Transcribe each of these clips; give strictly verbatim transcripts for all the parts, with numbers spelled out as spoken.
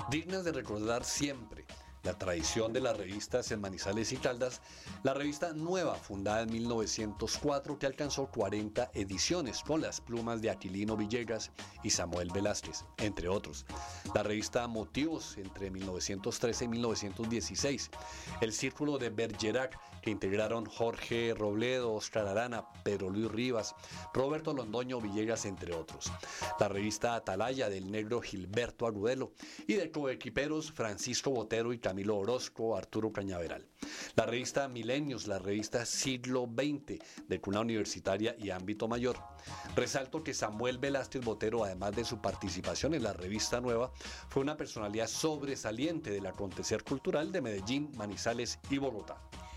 Dignas de recordar siempre la tradición de las revistas en Manizales y Caldas, la revista Nueva, fundada en mil novecientos cuatro, que alcanzó cuarenta ediciones con las plumas de Aquilino Villegas y Samuel Velázquez, entre otros. La revista Motivos, entre mil novecientos trece y mil novecientos dieciséis. El Círculo de Bergerac, que integraron Jorge Robledo, Oscar Arana, Pedro Luis Rivas, Roberto Londoño Villegas, entre otros. La revista Atalaya, del negro Gilberto Agudelo, y de coequiperos Francisco Botero y Camilo Orozco, Arturo Cañaveral. La revista Milenios, la revista Siglo veinte, de cuna universitaria y ámbito mayor. Resalto que Samuel Velázquez Botero, además de su participación en la revista Nueva, fue una personalidad sobresaliente del acontecer cultural de Medellín, Manizales y Bogotá.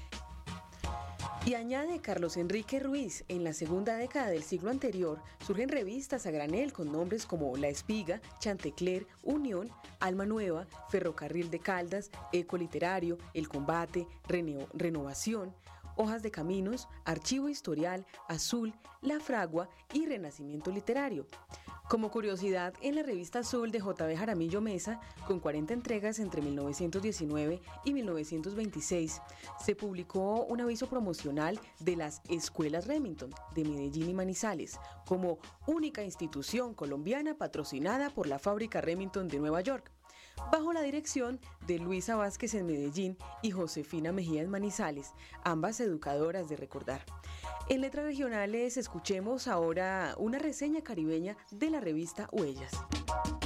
Y añade Carlos Enrique Ruiz, en la segunda década del siglo anterior, surgen revistas a granel con nombres como La Espiga, Chantecler, Unión, Alma Nueva, Ferrocarril de Caldas, Eco Literario, El Combate, Reneo, Renovación, Hojas de Caminos, Archivo Historial, Azul, La Fragua y Renacimiento Literario. Como curiosidad, en la revista Azul de J B Jaramillo Mesa, con cuarenta entregas entre mil novecientos diecinueve y mil novecientos veintiséis, se publicó un aviso promocional de las Escuelas Remington de Medellín y Manizales, como única institución colombiana patrocinada por la fábrica Remington de Nueva York, bajo la dirección de Luisa Vázquez en Medellín y Josefina Mejía en Manizales, ambas educadoras de recordar. En Letras Regionales escuchemos ahora una reseña caribeña de la revista Huellas.